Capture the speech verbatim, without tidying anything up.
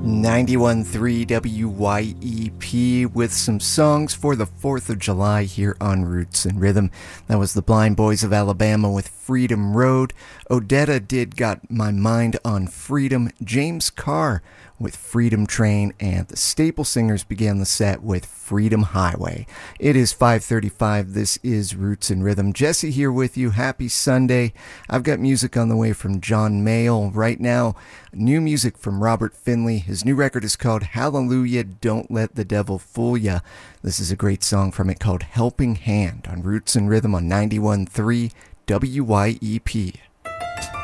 ninety-one point three W Y E P with some songs for the fourth of July here on Roots and Rhythm. That was the Blind Boys of Alabama with Freedom Road. Odetta did Got My Mind on Freedom. James Carr with Freedom Train, and the Staple Singers began the set with Freedom Highway. It is five thirty-five. This is Roots and Rhythm. Jesse here with you. Happy Sunday. I've got music on the way from John Mayall. Right now, new music from Robert Finley. His new record is called Hallelujah, Don't Let the Devil Fool Ya. This is a great song from it called Helping Hand on Roots and Rhythm on ninety-one point three W Y E P.